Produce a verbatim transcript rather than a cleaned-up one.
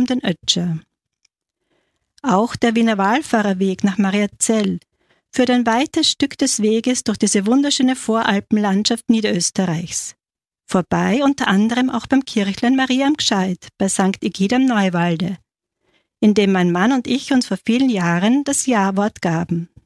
den Ötscher. Auch der Wiener Wallfahrerweg nach Mariazell führt ein weites Stück des Weges durch diese wunderschöne Voralpenlandschaft Niederösterreichs. Vorbei unter anderem auch beim Kirchlein Maria am Gscheid bei Sankt Egid am Neuwalde, in dem mein Mann und ich uns vor vielen Jahren das Ja-Wort gaben.